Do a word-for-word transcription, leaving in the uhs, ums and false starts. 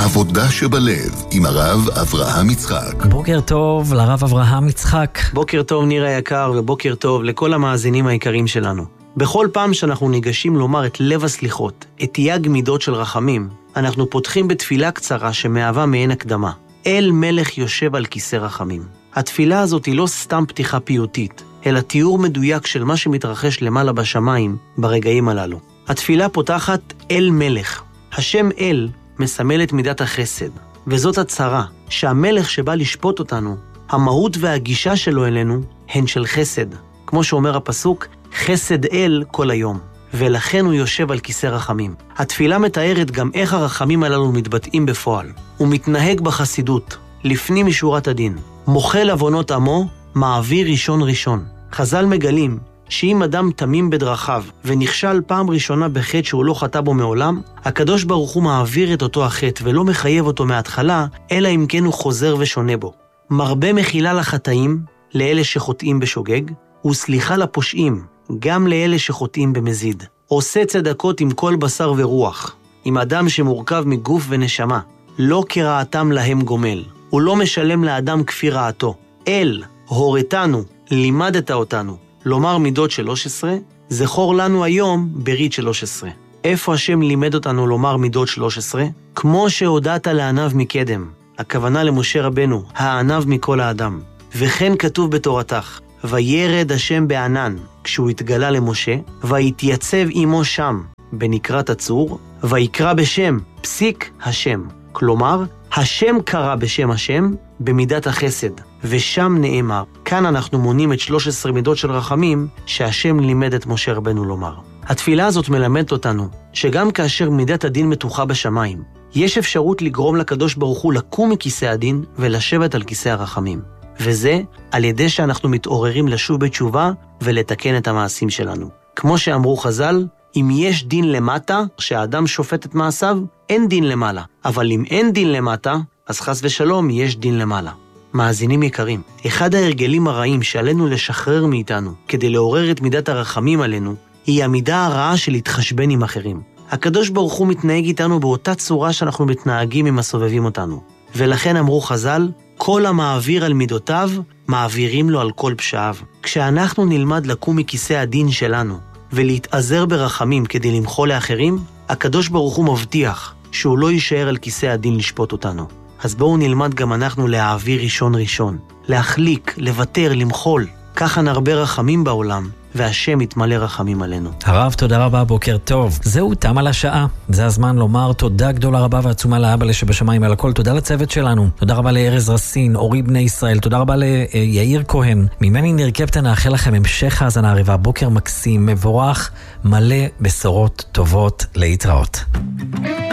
עבודה שבלב עם הרב אברהם יצחק. בוקר טוב לרב אברהם יצחק. בוקר טוב ניר היקר, ובוקר טוב לכל המאזינים היקרים שלנו. בכל פעם שאנחנו ניגשים לומר את לב הסליחות, את יג מידות של רחמים, אנחנו פותחים בתפילה קצרה שמהווה מעין הקדמה. אל מלך יושב על כיסא רחמים. התפילה הזאת היא לא סתם פתיחה פיוטית, אלא תיאור מדויק של מה שמתרחש למעלה בשמיים ברגעים הללו. התפילה פותחת אל מלך. השם אל מסמל את מידת החסד, וזאת הצרה שהמלך שבא לשפוט אותנו, המהות והגישה שלו אלינו הן של חסד. כמו שאומר הפסוק, חסד אל כל היום, ולכן הוא יושב על כיסא רחמים. התפילה מתארת גם איך הרחמים הללו מתבטאים בפועל. הוא מתנהג בחסידות, לפנים משורת הדין. מוחל עוונות עמו, מעביר ראשון ראשון. חז"ל מגלים שאם אדם תמים בדרכיו ונכשל פעם ראשונה בחטא שהוא לא חטא בו מעולם, הקדוש ברוך הוא מעביר את אותו החטא ולא מחייב אותו מההתחלה, אלא אם כן הוא חוזר ושונה בו. מרבה מחילה לחטאים, לאלה שחוטאים בשוגג, וסליחה לפושעים, גם לאלה שחוטאים במזיד. עושה צדקות עם כל בשר ורוח, עם אדם שמורכב מגוף ונשמה, לא כרעתם להם גומל. הוא לא משלם לאדם כפי רעתו. אל, הורתנו, לימדת אותנו, לומר מידות שלוש עשרה, זכור לנו היום ברית שלוש עשרה. איפה השם לימד אותנו לומר מידות שלוש עשרה? כמו שהודעת לענב מקדם, הכוונה למשה רבנו, הענב מכל האדם. וכן כתוב בתורתך, וירד השם בענן, כשהוא התגלה למשה, ויתייצב עמו שם, בנקרת הצור, ויקרא בשם, פסיק השם. כלומר, השם קרא בשם השם במידת החסד, ושם נאמר. כאן אנחנו מונים את שלוש עשרה מידות של רחמים שהשם לימד את משה רבנו לומר. התפילה הזאת מלמדת אותנו שגם כאשר מידת הדין מתוחה בשמיים, יש אפשרות לגרום לקדוש ברוך הוא לקום מכיסא הדין ולשבת על כיסא הרחמים. וזה על ידי שאנחנו מתעוררים לשוב בתשובה ולתקן את המעשים שלנו. כמו שאמרו חז"ל, אם יש דין למטה, שהאדם שופט את מעשיו, אין דין למעלה. אבל אם אין דין למטה, אז חס ושלום יש דין למעלה. מאזינים יקרים, אחד ההרגלים הרעים שעלינו לשחרר מאיתנו, כדי לעורר את מידת הרחמים עלינו, היא המידה הרעה של להתחשבן עם אחרים. הקדוש ברוך הוא מתנהג איתנו באותה צורה שאנחנו מתנהגים עם הסובבים אותנו. ולכן אמרו חז"ל, כל המעביר על מידותיו, מעבירים לו על כל פשעיו. כשאנחנו נלמד לקום מכיסא הדין שלנו, ולהתעזר ברחמים כדי למחול לאחרים, הקדוש ברוך הוא מבטיח שהוא לא יישאר על כיסא הדין לשפוט אותנו. אז בואו נלמד גם אנחנו להעביר ראשון ראשון, להחליק, לוותר, למחול. ככה נרבה רחמים בעולם, והשם יתמלא רחמים עלינו. הרב, תודה רבה, בוקר טוב. זהו, תם על השעה. זה הזמן לומר תודה גדולה רבה ועצומה לאבא שבשמיים על הכל. תודה לצוות שלנו. תודה רבה לארז רסין, אורי בני ישראל. תודה רבה ליאיר כהן. ממני ניר קפטן, נאחל לכם המשך האזנה הרבה. בוקר מקסים, מבורך, מלא בשורות טובות להתראות.